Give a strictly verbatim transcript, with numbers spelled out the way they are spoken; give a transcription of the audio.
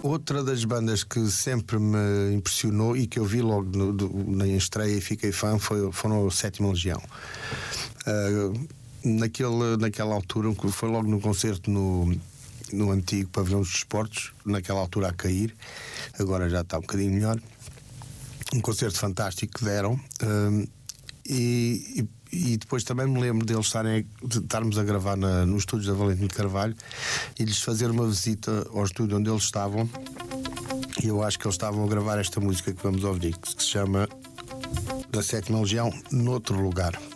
Outra das bandas que sempre me impressionou e que eu vi logo no, do, na estreia e fiquei fã foi, foram a Sétima Legião. Uh, naquele, naquela altura, foi logo no concerto no, no antigo Pavilhão dos Desportos, naquela altura a cair, agora já está um bocadinho melhor. Um concerto fantástico que deram. Uh, e, e, e depois também me lembro deles estarem, de estarmos a gravar na, nos estúdios da Valentim de Carvalho e lhes fazer uma visita ao estúdio onde eles estavam. E eu acho que eles estavam a gravar esta música que vamos ouvir, que se chama Da Sétima Legião, Noutro Lugar.